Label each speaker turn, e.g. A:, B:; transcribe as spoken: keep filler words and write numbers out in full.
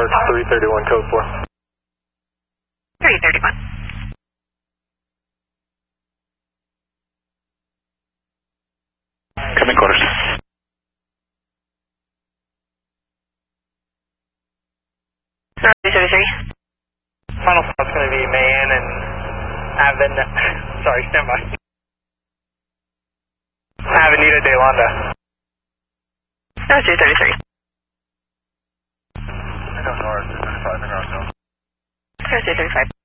A: three thirty-one, code four.
B: three thirty-one.
A: Coming quarters.
B: three thirty-three.
C: Final spot's going to be Mayan and Aven, sorry, stand by. Avenida de Londa.
B: That was three thirty-three.
A: I don't know, three thirty-five, in Roswell.
B: That was three thirty-five.